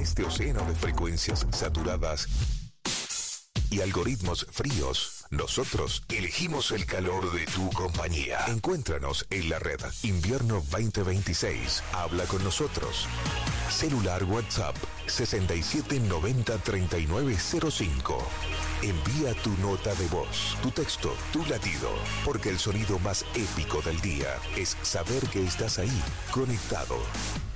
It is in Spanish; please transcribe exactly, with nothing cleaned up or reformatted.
este océano de frecuencias saturadas y algoritmos fríos, nosotros elegimos el calor de tu compañía. Encuéntranos en la red Invierno veinte veintiséis. Habla con nosotros. Celular WhatsApp sesenta y siete noventa treinta y nueve cero cinco. Envía tu nota de voz, tu texto, tu latido, porque el sonido más épico del día es saber que estás ahí, conectado.